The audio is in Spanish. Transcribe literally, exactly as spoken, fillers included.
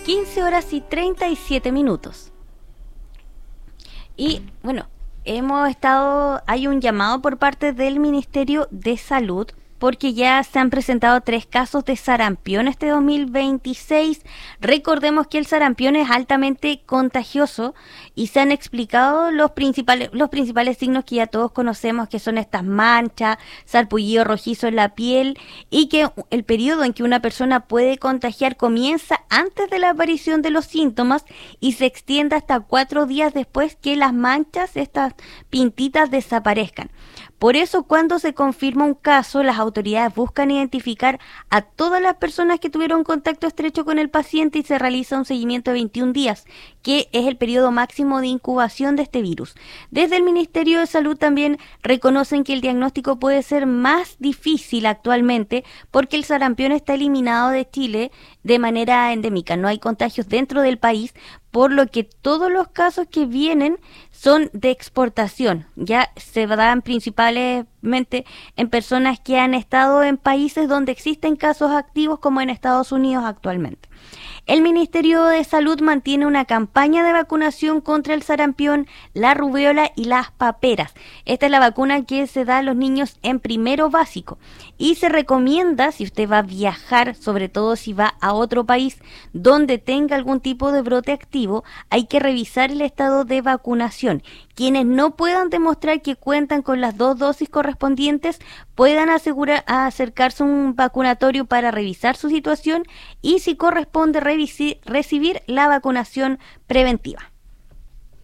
quince horas y treinta y siete minutos. Y bueno, hemos estado, hay un llamado por parte del Ministerio de Salud porque ya se han presentado tres casos de sarampión este dos mil veintiséis. Recordemos que el sarampión es altamente contagioso y se han explicado los principales los principales signos que ya todos conocemos, que son estas manchas, sarpullido rojizo en la piel, y que el periodo en que una persona puede contagiar comienza antes de la aparición de los síntomas y se extiende hasta cuatro días después que las manchas, estas pintitas, desaparezcan. Por eso, cuando se confirma un caso, las autoridades buscan identificar a todas las personas que tuvieron contacto estrecho con el paciente y se realiza un seguimiento de veintiún días, que es el periodo máximo de incubación de este virus. Desde el Ministerio de Salud también reconocen que el diagnóstico puede ser más difícil actualmente porque el sarampión está eliminado de Chile de manera endémica. No hay contagios dentro del país, por lo que todos los casos que vienen son de exportación. Ya se dan principalmente en personas que han estado en países donde existen casos activos, como en Estados Unidos actualmente. El Ministerio de Salud mantiene una campaña de vacunación contra el sarampión, la rubéola y las paperas. Esta es la vacuna que se da a los niños en primero básico y se recomienda, si usted va a viajar, sobre todo si va a otro país donde tenga algún tipo de brote activo, hay que revisar el estado de vacunación. Quienes no puedan demostrar que cuentan con las dos dosis correspondientes puedan asegurar, acercarse a un vacunatorio para revisar su situación y, si corresponde, revisi- recibir la vacunación preventiva.